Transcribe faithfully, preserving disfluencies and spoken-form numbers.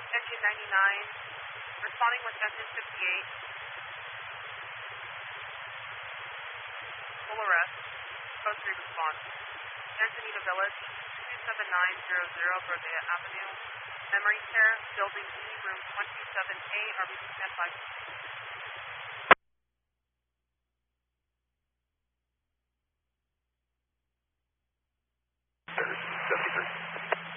Engine ninety-nine, responding with engine fifty-eight. Full arrest, code three response. Encinitas Village, two seven nine zero zero Brodea Avenue. Memory care, building E, room twenty-seven A, R B C standby.